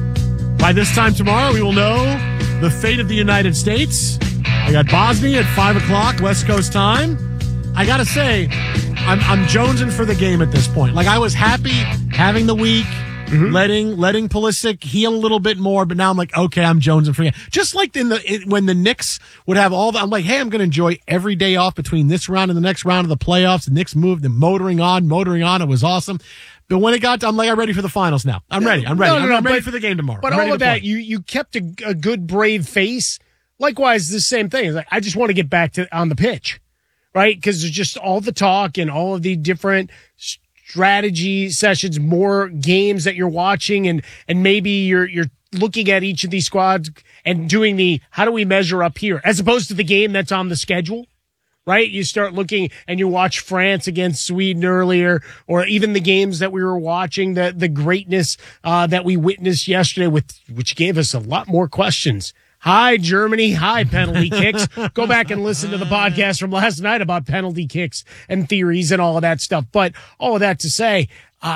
A: By this time tomorrow, we will know the fate of the United States. I got Bosnia at 5 o'clock West Coast time. I got to say, I'm jonesing for the game at this point. Like, I was happy having the week, letting Pulisic heal a little bit more, but now I'm like, okay, I'm jonesing for the game. Just like when the Knicks would have all the, I'm like, hey, I'm going to enjoy every day off between this round and the next round of the playoffs. The Knicks moved and motoring on. It was awesome. But when it got to, I'm like, I'm ready for the finals now. I'm ready. I'm ready for the game tomorrow.
B: But all of that, you kept a good, brave face. Likewise, the same thing. It's like, I just want to get back to on the pitch, right? Because there's just all the talk and all of the different strategy sessions, more games that you're watching, and maybe you're looking at each of these squads and doing the how do we measure up here, as opposed to the game that's on the schedule, right? You start looking and you watch France against Sweden earlier, or even the games that we were watching, the greatness that we witnessed yesterday, which gave us a lot more questions. Hi, Germany. Hi, penalty kicks. Go back and listen to the podcast from last night about penalty kicks and theories and all of that stuff. But all of that to say,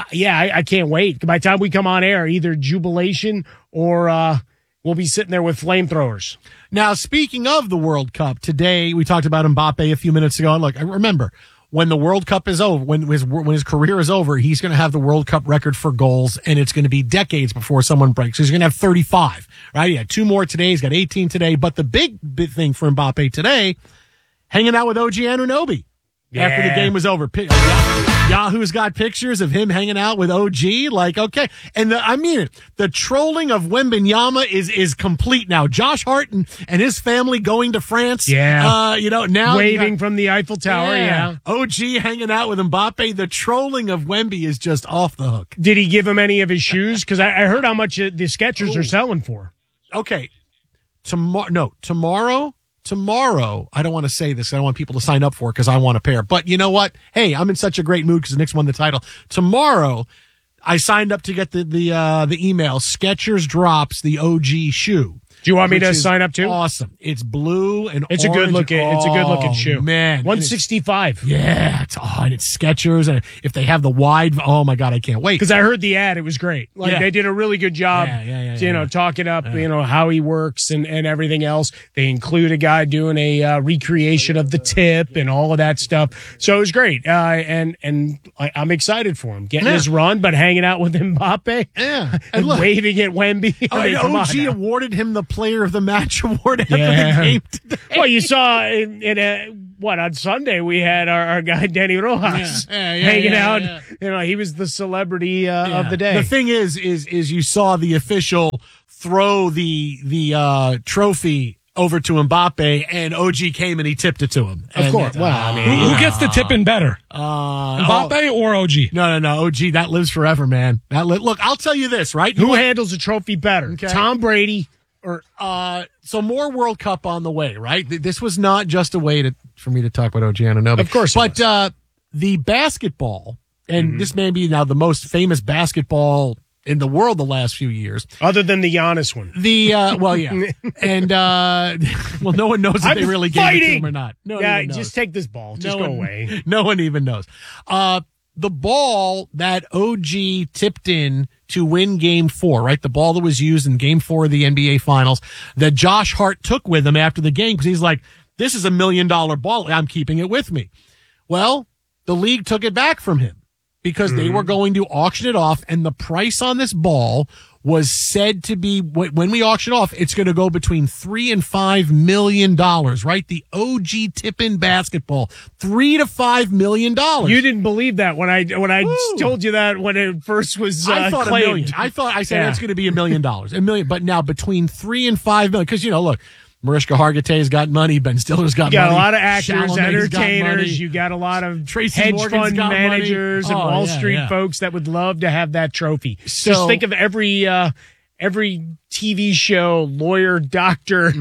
B: I can't wait. By the time we come on air, either jubilation or we'll be sitting there with flamethrowers.
A: Now, speaking of the World Cup, today we talked about Mbappe a few minutes ago. Look, I remember, when the World Cup is over, when his career is over, he's going to have the World Cup record for goals, and it's going to be decades before someone breaks. He's going to have 35, right? He had 2 more today. He's got 18 today. But the big thing for Mbappe today, hanging out with OG Anunoby after the game was over. Yahoo's got pictures of him hanging out with OG. Like, okay. And I mean it. The trolling of Wembanyama is complete now. Josh Hart and his family going to France.
B: Yeah.
A: Now
B: waving from the Eiffel Tower. Yeah.
A: OG hanging out with Mbappe. The trolling of Wemby is just off the hook.
B: Did he give him any of his shoes? Because I heard how much the Skechers are selling for.
A: Okay. Tomorrow, I don't want to say this. I don't want people to sign up for it because I want a pair. But you know what? Hey, I'm in such a great mood because the Knicks won the title. Tomorrow, I signed up to get the email. Skechers drops the OG shoe.
B: Do you want me
A: which
B: to
A: is
B: sign up too?
A: Awesome. It's blue and
B: It's a
A: orange.
B: good looking. It's a good looking shoe.
A: Man,
B: $165.
A: Yeah, and it's Skechers, and if they have the wide, oh my God, I can't wait.
B: Because I heard the ad, it was great. Like they did a really good job, talking up, how he works and everything else. They include a guy doing a recreation of the tip and all of that stuff. So it was great, and I'm excited for him getting his run, but hanging out with Mbappe, and
A: look,
B: waving at Wemby.
A: I mean, OG awarded him the Player of the Match award after the game today.
B: Well, you saw on Sunday we had our guy Danny Rojas hanging out.
A: Yeah.
B: He was the celebrity of the day.
A: The thing is you saw the official throw the trophy over to Mbappe, and OG came and he tipped it to him.
B: Of course. Well, I mean,
H: who gets the tipping better? Mbappe or OG?
A: No. OG, that lives forever, man. Look, I'll tell you this, right?
B: Who handles a trophy better?
A: Okay.
B: Tom Brady or
A: so more World Cup on the way, right? This was not just a way for me to talk about OG Anunoby.
B: Of course.
A: But the basketball, and this may be now the most famous basketball in the world the last few years.
B: Other than the Giannis one.
A: And, no one knows if they really gave it to him or not. No one even knows.
B: Just take this ball. Just go away.
A: No one even knows. The ball that OG tipped in to win Game 4, right? The ball that was used in Game 4 of the NBA Finals that Josh Hart took with him after the game because he's like, this is $1 million ball. I'm keeping it with me. Well, the league took it back from him because they were going to auction it off, and the price on this ball was said to be, when we auction off, it's going to go between $3 and $5 million, right? The OG tip-in basketball, $3 to $5 million.
B: You didn't believe that when I told you that when it first was
A: I thought
B: claimed.
A: $1 million. I said it's going to be $1 million. $1 million, but now between $3 and $5 million, because look, Mariska Hargitay's got money. Ben Stiller's got money.
B: You got a lot of actors,
A: Chalamet's
B: entertainers. You got a lot of
A: Tracy
B: hedge
A: Morgan's
B: fund
A: got
B: managers
A: money.
B: and Wall Street folks that would love to have that trophy.
A: So,
B: just think of every TV show, lawyer, doctor,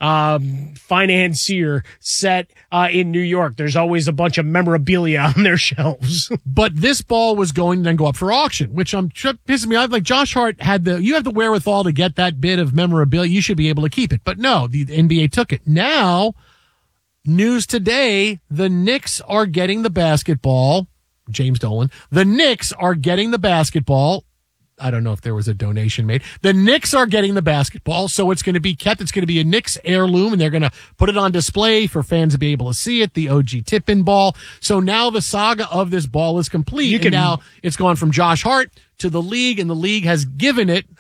B: financier set in New York. There's always a bunch of memorabilia on their shelves.
A: But this ball was going to then go up for auction, which pisses me off. Like Josh Hart you have the wherewithal to get that bit of memorabilia. You should be able to keep it. But no, the NBA took it. Now, news today, the Knicks are getting the basketball. James Dolan. The Knicks are getting the basketball. I don't know if there was a donation made. The Knicks are getting the basketball, so it's going to be kept. It's going to be a Knicks heirloom, and they're going to put it on display for fans to be able to see it, the OG tip-in ball. So now the saga of this ball is complete, and now it's gone from Josh Hart to the league, and the league has given it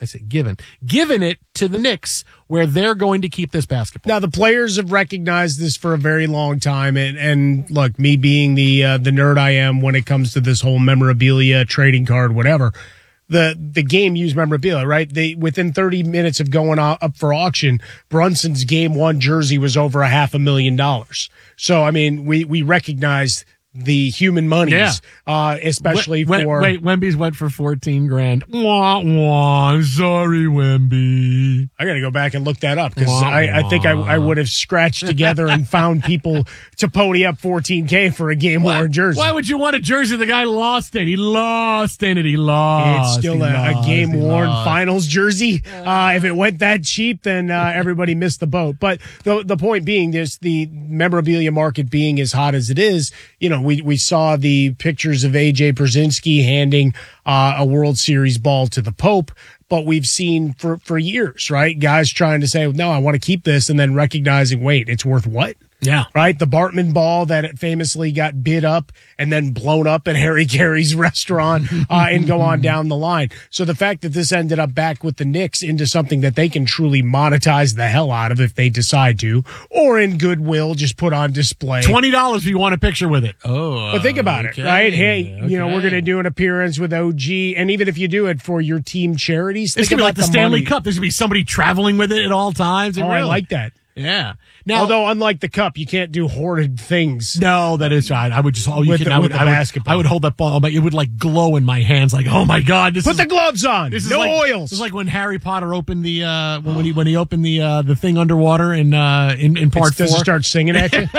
A: to the Knicks, where they're going to keep this basketball.
B: Now, the players have recognized this for a very long time, and look, me being the nerd I am when it comes to this whole memorabilia, trading card, whatever, the game used memorabilia, right? Within 30 minutes of going up for auction, Brunson's Game 1 jersey was over $500,000. So, I mean, we recognized the human monies, especially for...
A: Wemby's went for $14,000. Wah, wah. Sorry, Wemby.
B: I got to go back and look that up because I think I would have scratched together and found people to pony up $14,000 for a game-worn jersey.
A: Why would you want a jersey? The guy lost it. He lost in it. He lost.
B: It's still a game-worn finals jersey. If it went that cheap, then everybody missed the boat. But the point being, there's the memorabilia market being as hot as it is. We saw the pictures of A.J. Brzezinski handing a World Series ball to the Pope, but we've seen for years, right? Guys trying to say, no, I want to keep this, and then recognizing, wait, it's worth what?
A: Yeah.
B: Right? The Bartman ball that famously got bid up and then blown up at Harry Carey's restaurant and go on down the line. So the fact that this ended up back with the Knicks into something that they can truly monetize the hell out of if they decide to, or in goodwill, just put on display.
A: $20 if you want a picture with it. Oh.
B: But think about it, right? Hey, we're going to do an appearance with OG. And even if you do it for your team charities,
A: it's going to be like the Stanley Cup. There's going to be somebody traveling with it at all times.
B: I like that.
A: Yeah.
B: Now, although unlike the cup, you can't do hoarded things.
A: No, that is right. I would just I would hold that ball, but it would like glow in my hands, like, oh my god!
B: Put the gloves on. No oils.
A: This is like when Harry Potter opened the when he opened the thing underwater in part 4.
B: Does it start singing at you?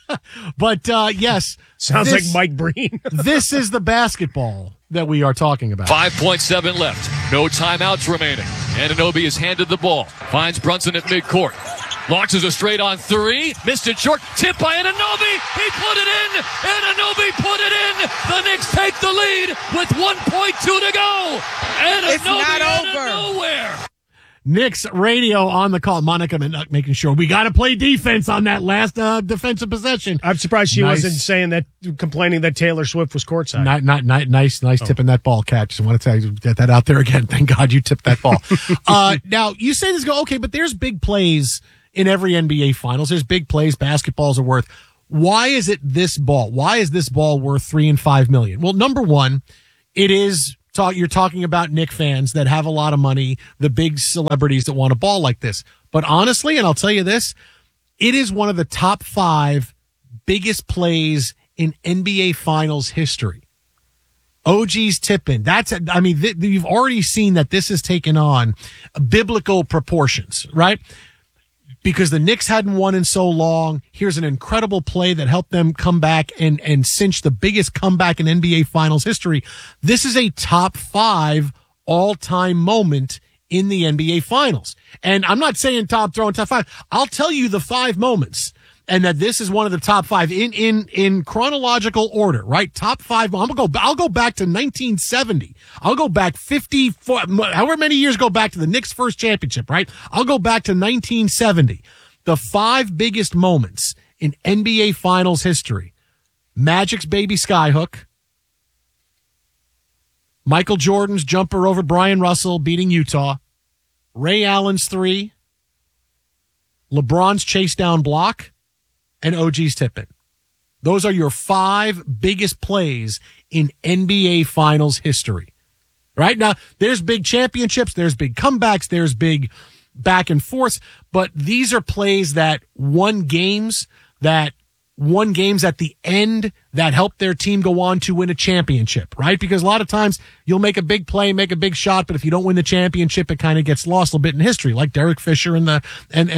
A: But yes,
B: sounds like Mike Breen.
A: This is the basketball that we are talking about.
I: 5.7 left. No timeouts remaining.
C: Anunoby is handed the ball. Finds Brunson at midcourt. Launches a straight on three. Missed it short. Tip by Anunoby. He put it in. Anunoby put it in. The Knicks take the lead with 1.2 to go. Anunoby
I: It's not
C: out
I: over.
C: of nowhere.
A: Knicks radio on the call. Monica making sure we got to play defense on that last defensive possession.
B: I'm surprised she wasn't saying that, complaining that Taylor Swift was courtside.
A: Nice tipping that ball catch. I want to tell you, get that out there again. Thank God you tipped that ball. Now, you say this, okay, but there's big plays in every NBA Finals. There's big plays. Basketballs are worth. Why is it this ball? Why is this ball worth $3 and $5 million? Well, number one, it is. You're talking about Knicks fans that have a lot of money, the big celebrities that want a ball like this. But honestly, and I'll tell you this, it is one of the top 5 biggest plays in NBA Finals history. OG's tip-in. You've already seen that this has taken on biblical proportions, right? Because the Knicks hadn't won in so long. Here's an incredible play that helped them come back and cinch the biggest comeback in NBA Finals history. This is a top 5 all-time moment in the NBA Finals. And I'm not saying top 5. I'll tell you the 5 moments. And that this is one of the top 5 in chronological order, right? Top 5. I'll go back to 1970. I'll go back 54, however many years go back to the Knicks' first championship, right? I'll go back to 1970. The 5 biggest moments in NBA Finals history. Magic's baby skyhook. Michael Jordan's jumper over Brian Russell beating Utah. Ray Allen's 3. LeBron's chase down block. And OG's tip-in. Those are your 5 biggest plays in NBA Finals history. Right? Now, there's big championships, there's big comebacks, there's big back and forth, but these are plays that won games at the end that helped their team go on to win a championship, right? Because a lot of times you'll make a big play, make a big shot, but if you don't win the championship, it kind of gets lost a little bit in history, like Derek Fisher and the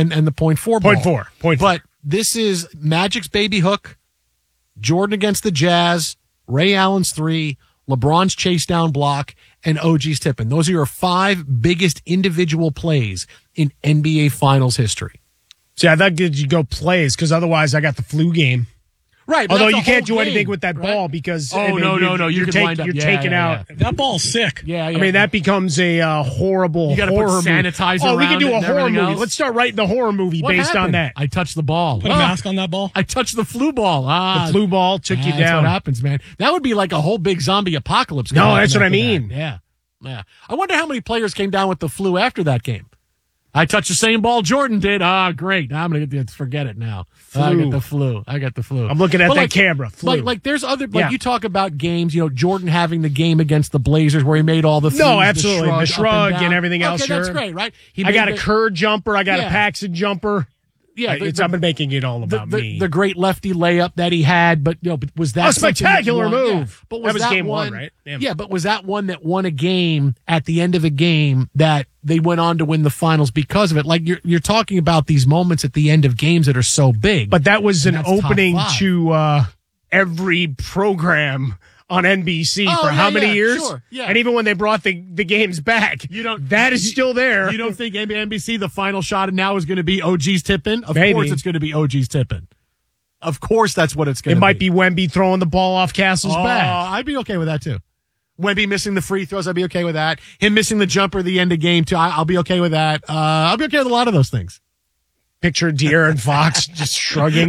A: .4 ball.
B: Point four.
A: But this is Magic's baby hook, Jordan against the Jazz, Ray Allen's 3, LeBron's chase down block, and OG's tip-in. Those are your 5 biggest individual plays in NBA Finals history.
B: See, I thought you'd go plays because otherwise I got the flu game.
A: Right.
B: Although you can't do anything with that ball because
A: no. You can wind up.
B: You're taking out.
H: That ball's sick.
A: Yeah.
B: I mean, that becomes a horrible
A: you gotta
B: horror
A: put sanitizer
B: movie. Oh, we can
A: around
B: do
A: it
B: a
A: and
B: horror
A: everything
B: movie.
A: else.
B: Let's start writing the horror movie based on
A: happened?
B: that.
A: I touched the ball.
H: Put a mask on that ball.
A: I touched the flu ball.
B: The flu ball took you
A: That's
B: down.
A: what happens, man. That would be like a whole big zombie apocalypse.
B: No, that's what I mean.
A: Yeah. I wonder how many players came down with the flu after that game. I touched the same ball Jordan did. Great. Now I'm going to forget it now. I got the flu.
B: I'm looking at that camera. Flu.
A: Like there's other, you talk about games, Jordan having the game against the Blazers where he made all the threes,
B: No, absolutely. The shrug
A: and
B: and everything else.
A: Okay, that's great, right?
B: I got a Kerr jumper. I got a Paxson jumper.
A: Yeah,
B: I'm making it all about me.
A: The great lefty layup that he had, but was that
B: a spectacular move?
A: Yeah. But
B: that was game
A: one,
B: 1, right? Damn.
A: Yeah, but was that one that won a game at the end of a game that they went on to win the finals because of it? Like you're talking about these moments at the end of games that are so big.
B: But that was an opening to every program on NBC for how many years?
A: Sure, yeah.
B: And even when they brought the games back, that is still there.
A: You don't think NBC, the final shot now is going to be OG's tip-in? Of
B: Maybe.
A: course it's going to be OG's tip-in. Of course that's what it's going to be.
B: It might be Wemby throwing the ball off Castle's back.
A: I'd be okay with that too. Wemby missing the free throws, I'd be okay with that. Him missing the jumper at the end of game too, I'll be okay with that. I'll be okay with a lot of those things.
B: Picture De'Aaron Fox just shrugging.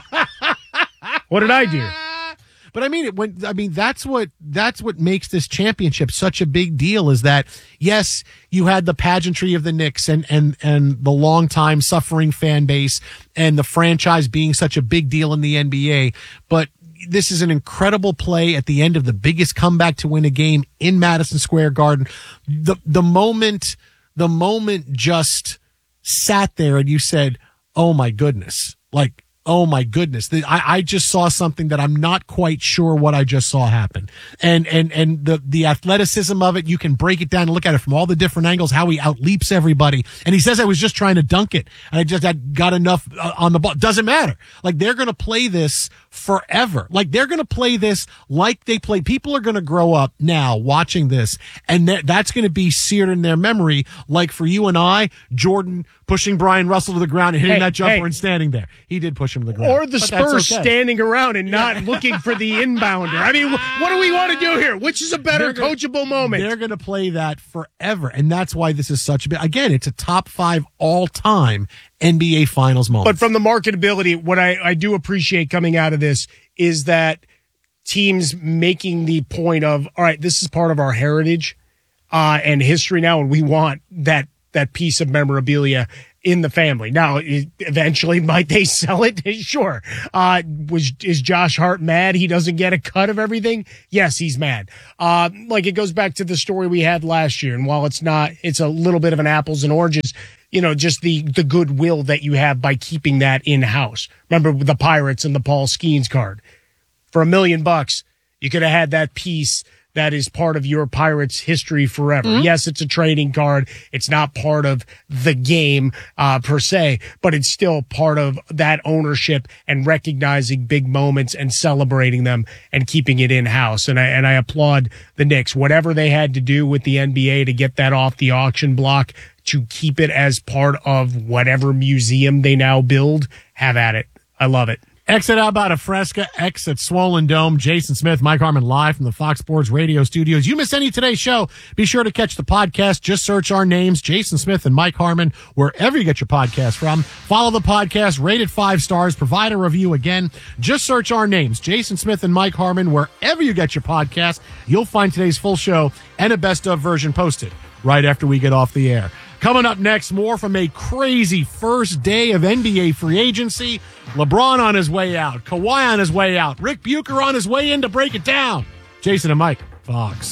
B: What did I do?
A: But I mean, that's what makes this championship such a big deal is that, yes, you had the pageantry of the Knicks and the longtime suffering fan base and the franchise being such a big deal in the NBA. But this is an incredible play at the end of the biggest comeback to win a game in Madison Square Garden. The moment just sat there and you said, oh my goodness, like, Oh my goodness. I just saw something that I'm not quite sure what I just saw happen. And the athleticism of it, you can break it down and look at it from all the different angles, how he outleaps everybody. And he says, I was just trying to dunk it and I just got enough on the ball. Doesn't matter. Like, they're going to play this forever. Like, they're going to play this like they play. People are going to grow up now watching this, and that's going to be seared in their memory. Like for you and I, Jordan pushing Brian Russell to the ground and hitting that jumper and standing there. He did push him to the ground.
B: Or the Spurs standing around and not looking for the inbounder. I mean, what do we want to do here? Which is a better coachable moment?
A: They're going to play that forever. And that's why this is such a big, again, it's a top 5 all-time NBA Finals moment.
B: But from the marketability, what I do appreciate coming out of this is that teams making the point of, all right, this is part of our heritage and history now, and we want that piece of memorabilia in the family. Now, eventually, might they sell it? Sure. Is Josh Hart mad he doesn't get a cut of everything? Yes, he's mad. Like, it goes back to the story we had last year, and while it's a little bit of an apples and oranges, just the goodwill that you have by keeping that in-house. Remember the Pirates and the Paul Skeens card? For $1 million, you could have had that piece that is part of your Pirates history forever. Mm-hmm. Yes, it's a trading card. It's not part of the game per se, but it's still part of that ownership and recognizing big moments and celebrating them and keeping it in-house. And I applaud the Knicks. Whatever they had to do with the NBA to get that off the auction block, to keep it as part of whatever museum they now build, have at it. I love it.
A: Exit out about a Fresca, X at Swollen Dome. Jason Smith, Mike Harmon live from the Fox Sports Radio studios. You miss any of today's show, be sure to catch the podcast. Just search our names, Jason Smith and Mike Harmon, wherever you get your podcast from. Follow the podcast, rate it 5 stars, provide a review again. Just search our names, Jason Smith and Mike Harmon, wherever you get your podcast. You'll find today's full show and a best of version posted right after we get off the air. Coming up next, more from a crazy first day of NBA free agency. LeBron on his way out. Kawhi on his way out. Rick Bucher on his way in to break it down. Jason and Mike, Fox.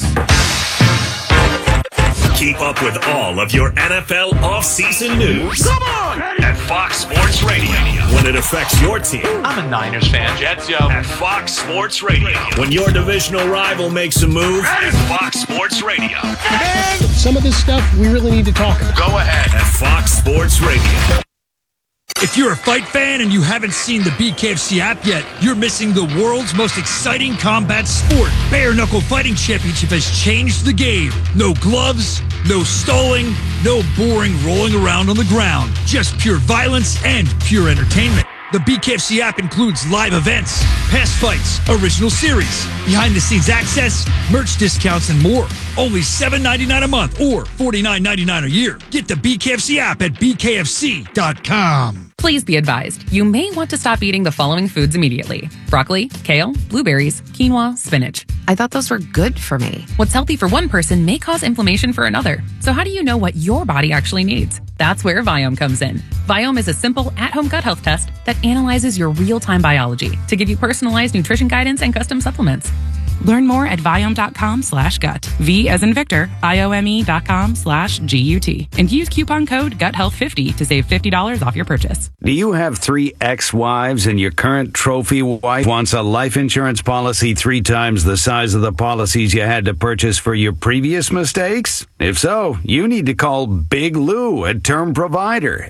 E: Keep up with all of your NFL offseason news. Come on! At Fox Sports Radio. When it affects your team.
D: I'm a Niners fan. Jets, yo.
E: At Fox Sports Radio. When your divisional rival makes a move. At Fox Sports Radio.
B: Some of this stuff we really need to talk about.
D: Go ahead.
E: At Fox Sports Radio.
I: If you're a fight fan and you haven't seen the BKFC app yet, you're missing the world's most exciting combat sport. Bare Knuckle Fighting Championship has changed the game. No gloves, no stalling, no boring rolling around on the ground. Just pure violence and pure entertainment. The BKFC app includes live events, past fights, original series, behind-the-scenes access, merch discounts, and more. Only $7.99 a month or $49.99 a year. Get the BKFC app at bkfc.com.
L: Please be advised, you may want to stop eating the following foods immediately. Broccoli, kale, blueberries, quinoa, spinach.
J: I thought those were good for me.
L: What's healthy for one person may cause inflammation for another. So how do you know what your body actually needs? That's where Viome comes in. Viome is a simple at-home gut health test that analyzes your real-time biology to give you personalized nutrition guidance and custom supplements. Learn more at Viome.com/gut. V as in Victor, IOME.com/GUT. And use coupon code GUTHEALTH50 to save $50 off your purchase.
T: Do you have 3 ex-wives and your current trophy wife wants a life insurance policy 3 times the size of the policies you had to purchase for your previous mistakes? If so, you need to call Big Lou at Term Provider,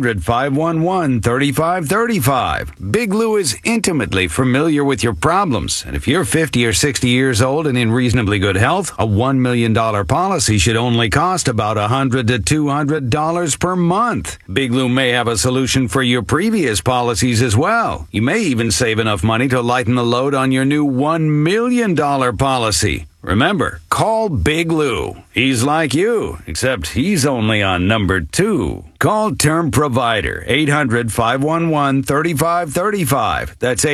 T: 800-511-3535. Big Lou is intimately familiar with your problems, and if you're 50 or 60 years old and in reasonably good health, a $1 million policy should only cost about $100 to $200 per month. Big Lou may have a solution for your previous policies as well. You may even save enough money to lighten the load on your new $1 million policy. Remember, call Big Lou. He's like you, except he's only on number 2. Call Term Provider, 800-511-3535. That's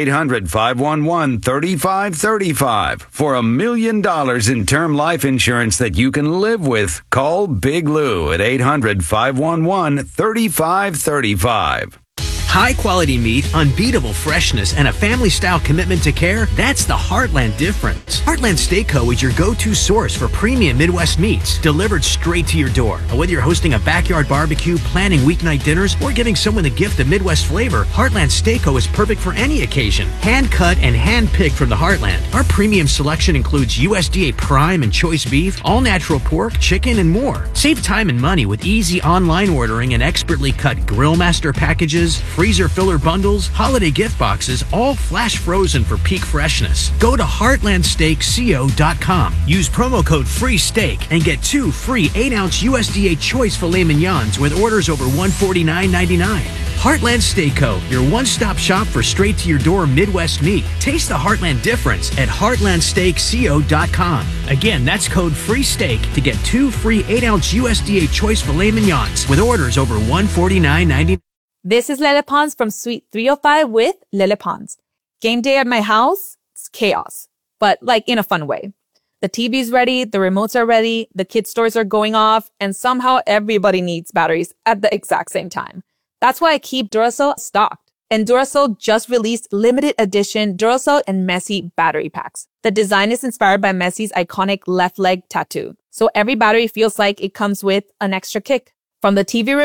T: 800-511-3535. For $1 million in term life insurance that you can live with, call Big Lou at 800-511-3535.
K: High quality meat, unbeatable freshness, and a family style commitment to care, that's the Heartland difference. Heartland Steak Co. is your go-to source for premium Midwest meats delivered straight to your door. And whether you're hosting a backyard barbecue, planning weeknight dinners, or giving someone the gift of Midwest flavor, Heartland Steak Co. is perfect for any occasion. Hand cut and hand picked from the Heartland. Our premium selection includes USDA prime and choice beef, all natural pork, chicken, and more. Save time and money with easy online ordering and expertly cut grill master packages, freezer filler bundles, holiday gift boxes, all flash frozen for peak freshness. Go to heartlandsteakco.com. Use promo code FREESTEAK and get 2 free 8-ounce USDA choice filet mignons with orders over $149.99. Heartland Steak Co., your one-stop shop for straight-to-your-door Midwest meat. Taste the Heartland difference at heartlandsteakco.com. Again, that's code FREESTEAK to get 2 free 8-ounce USDA choice filet mignons with orders over $149.99.
M: This is Lele Pons from Suite 305 with Lele Pons. Game day at my house, it's chaos, but like in a fun way. The TV's ready, the remotes are ready, the kids' toys are going off, and somehow everybody needs batteries at the exact same time. That's why I keep Duracell stocked. And Duracell just released limited edition Duracell and Messi battery packs. The design is inspired by Messi's iconic left leg tattoo, so every battery feels like it comes with an extra kick. From the TV